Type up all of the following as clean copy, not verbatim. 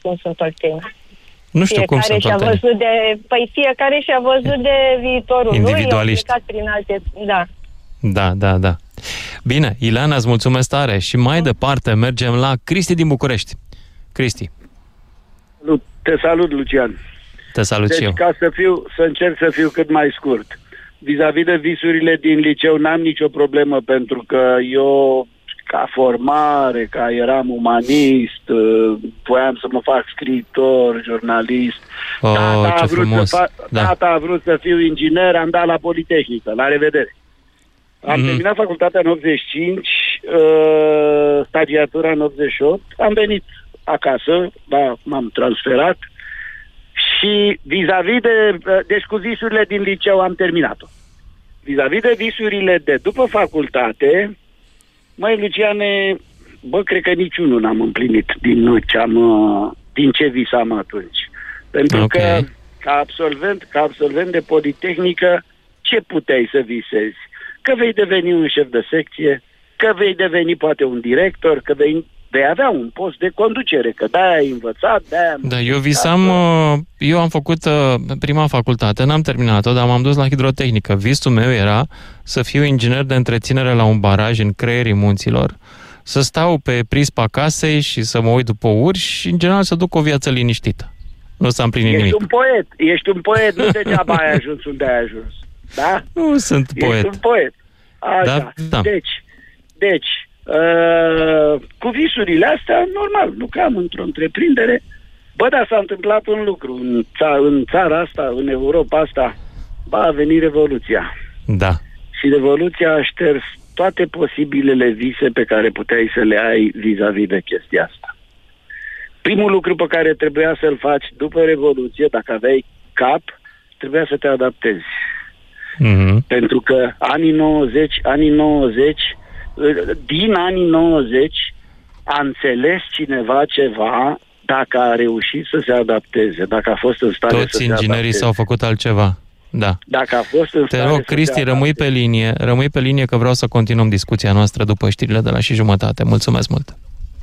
cum sunt Oltenia. Nu știu cum sunt Oltenia. Fiecare și-a văzut de viitorul individualiști. Lui, prin alte... Da. Bine, Ileana, îți mulțumesc tare. Și mai departe mergem la Cristi din București. Cristi. Te salut, Lucian. Te salut și eu. Ca să încerc să fiu cât mai scurt. Vis-a-vis de visurile din liceu, n-am nicio problemă, pentru că eu, ca formare, eram umanist, voiam să mă fac scriitor, jurnalist. Tata a vrut să fiu inginer, am dat la Politehnică. La revedere. Am terminat facultatea în 85, stagiatura în 88, am venit acasă, m-am transferat și vis-a-vis de... Deci cu visurile din liceu am terminat-o. Vis-a-vis de visurile de după facultate, măi, Luciane, cred că niciunul n-am împlinit din ce visam atunci. Pentru că ca absolvent de Politehnică, ce puteai să visezi? Că vei deveni un șef de secție, că vei deveni poate un director, că vei avea un post de conducere, că de-aia ai învățat, de-aia... Da, eu am făcut prima facultate, n-am terminat-o, dar m-am dus la hidrotehnică. Visul meu era să fiu inginer de întreținere la un baraj în Creierii Munților, să stau pe prispa casei și să mă uit după urși și, în general, să duc o viață liniștită. Nu s-a împlinit nimic. Ești un poet, nu degeaba ai ajuns unde ai ajuns. Da? Nu sunt poet. Ești un poet. Așa. Da. Deci, cu visurile astea, normal, lucram într-o întreprindere. Dar s-a întâmplat un lucru în țara asta, în Europa asta. A venit Revoluția. Da. Și Revoluția a șters toate posibilele vise pe care puteai să le ai vis-a-vis de chestia asta. Primul lucru pe care trebuia să-l faci după Revoluție, dacă aveai cap, trebuia să te adaptezi. Pentru că din anii 90 a înțeles cineva ceva dacă a reușit să se adapteze, dacă a fost în stare să se adapteze. Toți inginerii s-au făcut altceva. Da. Dacă a fost în stare. Te rog, Cristi, rămâi pe linie că vreau să continuăm discuția noastră după știrile de la 6:30. Mulțumesc mult.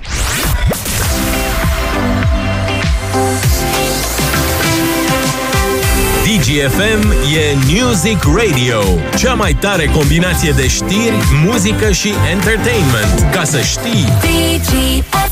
DGFM e Music Radio, cea mai tare combinație de știri, muzică și entertainment. Ca să știi. DGFM.